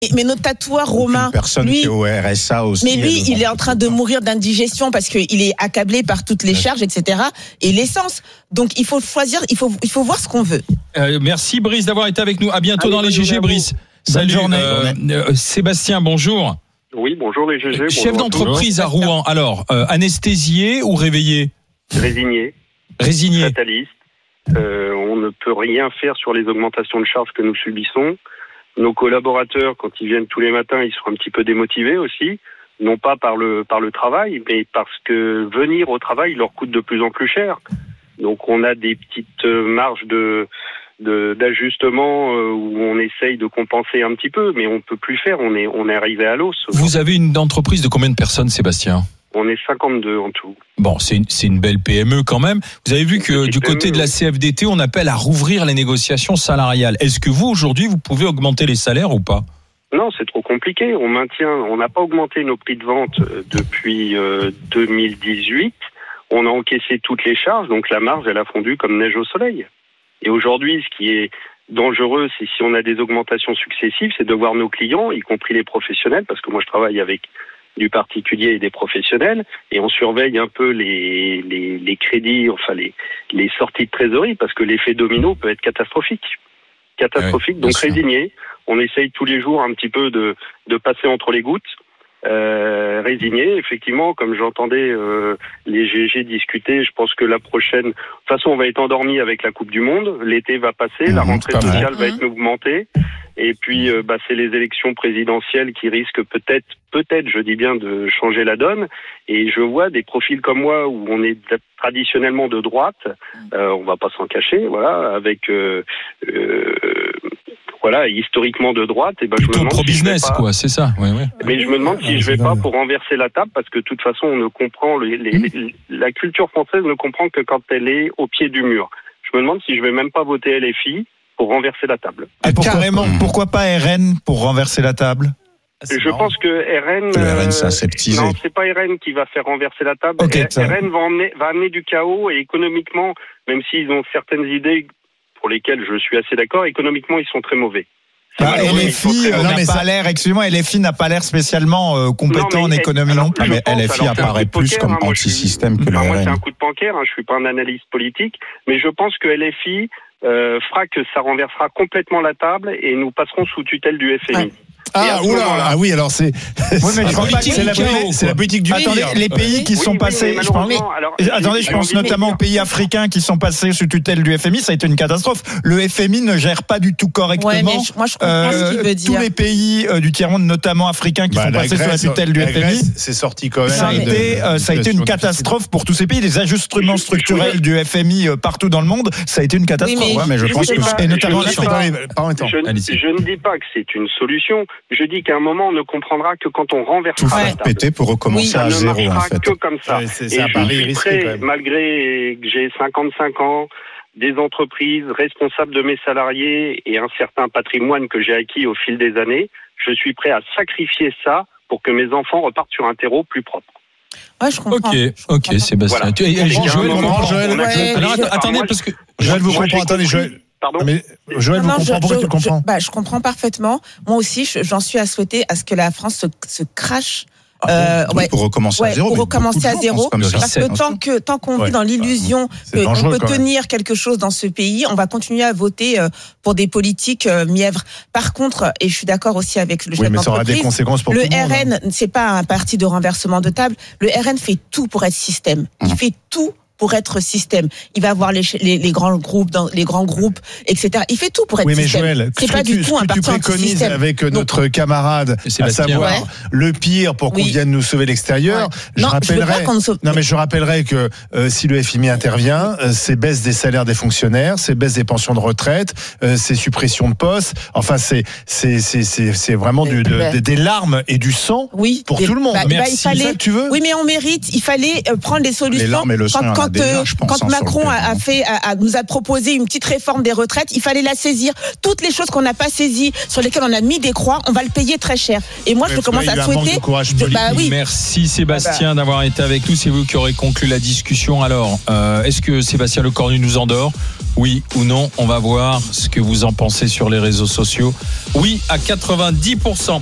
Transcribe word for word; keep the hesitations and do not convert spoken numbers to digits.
Mais notre tatoueur Romain, une personne lui, qui est au R S A aussi. mais lui, il est en train de mourir d'indigestion parce qu'il est accablé par toutes les charges, et cetera. Et l'essence. Donc, il faut choisir, il faut, il faut voir ce qu'on veut. Euh, merci Brice d'avoir été avec nous. À bientôt Allez, dans les G G, Brice. Salut. journée. Euh, euh, Sébastien, bonjour. Oui, bonjour les G G. Chef d'entreprise à Rouen. Alors, euh, anesthésié ou réveillé? Résigné, Résigné. fataliste. Euh, on ne peut rien faire sur les augmentations de charges que nous subissons. Nos collaborateurs, quand ils viennent tous les matins, ils sont un petit peu démotivés aussi, non pas par le par le travail, mais parce que venir au travail leur coûte de plus en plus cher. Donc on a des petites marges de, de d'ajustement où on essaye de compenser un petit peu, mais on peut plus faire. On est on est arrivé à l'os. Vous avez une entreprise de combien de personnes, Sébastien? On est cinquante-deux en tout. Bon, c'est une, c'est une belle P M E quand même. Vous avez vu que du côté P M E, de la C F D T, on appelle à rouvrir les négociations salariales. Est-ce que vous, aujourd'hui, vous pouvez augmenter les salaires ou pas? Non, c'est trop compliqué. On maintient, on n'a pas augmenté nos prix de vente depuis euh, deux mille dix-huit. On a encaissé toutes les charges, donc la marge, elle a fondu comme neige au soleil. Et aujourd'hui, ce qui est dangereux, c'est si on a des augmentations successives, c'est de voir nos clients, y compris les professionnels, parce que moi je travaille avec du particulier et des professionnels, et on surveille un peu les, les, les crédits, enfin les, les sorties de trésorerie, parce que l'effet domino peut être catastrophique. Catastrophique, ouais, donc sûr. résigné. On essaye tous les jours un petit peu de, de passer entre les gouttes. Euh, résigné, effectivement, comme j'entendais euh, les G G discuter, je pense que la prochaine... De toute façon, on va être endormi avec la Coupe du Monde, l'été va passer, mmh, la rentrée sociale va être augmentée, et puis euh, bah, c'est les élections présidentielles qui risquent peut-être, peut-être, je dis bien, de changer la donne, et je vois des profils comme moi, où on est traditionnellement de droite, euh, on va pas s'en cacher, voilà, avec... Euh, euh, Voilà, historiquement de droite, et ben je me demande pro business, si pas, quoi, c'est ça. Ouais, ouais. Mais je me demande si je vais pas pour renverser la table, parce que de toute façon, on ne comprend les, les, les, la culture française ne comprend que quand elle est au pied du mur. Je me demande si je vais même pas voter L F I pour renverser la table. Et pourquoi, carrément, pourquoi pas R N pour renverser la table? Je pense que R N, le R N, c'est aseptisé. Non, c'est pas R N qui va faire renverser la table. Okay, R N va amener, va amener du chaos, et économiquement, même s'ils ont certaines idées pour lesquelles je suis assez d'accord, économiquement ils sont très mauvais. Bah, L F I, euh, non, mais ça a l'air, excusez-moi, L F I n'a pas l'air spécialement euh, compétent non, en économie non plus. Mais L F I apparaît plus comme hein, anti-système que le enfin, R N. Moi, c'est un coup de pancaire, hein, je suis pas un analyste politique, mais je pense que L F I euh, fera que ça renversera complètement la table et nous passerons sous tutelle du F M I. Ouais. Ah, oula, ah oui, alors c'est, oui, mais c'est, c'est, la, c'est la politique du Attendez, les pays qui oui, sont oui, passés, je pense, alors, attendez, je pense notamment aux pays africains qui sont passés sous tutelle du F M I, ça a été une catastrophe. Le F M I ne gère pas du tout correctement. Ouais, mais je, moi, je comprends euh, ce qu'il veut dire. Tous les pays euh, du tiers-monde, notamment africains, qui bah, sont passés Grèce, sous la tutelle du F M I, c'est sorti quand même. Ça a été, euh, ça a été une catastrophe pour tous ces pays. Les ajustements structurels du F M I partout dans le monde, ça a été une catastrophe. Oui, mais, ouais, mais je, je pense que, et notamment je, je ne dis pas que c'est une solution. Je dis qu'à un moment on ne comprendra que quand on renversera tout la table. Péter pour recommencer oui, à zéro, ne marchera en fait. que comme ça. Ouais, c'est, et c'est je suis prêt, malgré que j'ai cinquante-cinq ans, des entreprises, responsables de mes salariés et un certain patrimoine que j'ai acquis au fil des années, je suis prêt à sacrifier ça pour que mes enfants repartent sur un terreau plus propre. Ouais, je comprends. Ok, je comprends. ok, Sébastien. Voilà. Tu, et, Joël, comprend, Joël, ouais, alors, je, attendez, moi, parce que Joël vous moi, comprend. Attendez, Joël. Pardon. Mais Joël, non, vous comprenez pourquoi je, tu comprends je, bah, je comprends parfaitement. Moi aussi, je, j'en suis à souhaiter à ce que la France se, se crache. Euh, oui, ouais, pour recommencer ouais, à zéro. Pour recommencer à zéro. Parce que tant que tant qu'on ouais, vit dans l'illusion ouais, qu'on peut tenir quelque chose dans ce pays, on va continuer à voter pour des politiques mièvres. Par contre, et je suis d'accord aussi avec le chef oui, mais ça aura des conséquences pour le tout le monde, R N, hein. C'est pas un parti de renversement de table. Le R N fait tout pour être système. Il mmh. fait tout pour être système. Il va voir les, les, les grands groupes, dans les grands groupes, et cetera. Il fait tout pour être oui, mais système. Joël, c'est pas tu, du tout un parti anti-système. Tu préconises avec Donc, notre camarade, à savoir ouais. le pire pour qu'on oui. vienne nous sauver l'extérieur. Ouais. Je non, rappellerai. Je sauve... Non, mais je rappellerai que euh, si le F M I intervient, euh, c'est baisse des salaires des fonctionnaires, c'est baisse des pensions de retraite, euh, c'est suppression de postes. Enfin, c'est c'est c'est c'est, c'est vraiment du, de, bah, des larmes et du sang oui, pour des, tout le monde. Bah, Merci. Bah, il fallait, c'est ça que tu veux. Oui, mais on mérite. Il fallait euh, prendre des solutions. Les larmes et le sang, quand, quand, déjà, pense, quand hein, Macron a, a fait, a, a, nous a proposé une petite réforme des retraites, il fallait la saisir. Toutes les choses qu'on n'a pas saisies, sur lesquelles on a mis des croix, on va le payer très cher. Et moi, mais je commence à souhaiter. Je, bah, oui. Merci Sébastien ah bah. d'avoir été avec nous. C'est vous qui aurez conclu la discussion. Alors, euh, est-ce que Sébastien Lecornu nous endort ? Oui ou non ? On va voir ce que vous en pensez sur les réseaux sociaux. Oui à quatre-vingt-dix pour cent.